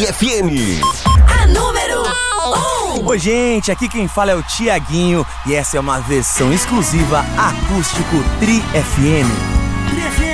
FM. A número 1. Oi, gente, aqui quem fala é o Tiaguinho e essa é uma versão exclusiva acústico Tri FM. Tri FM.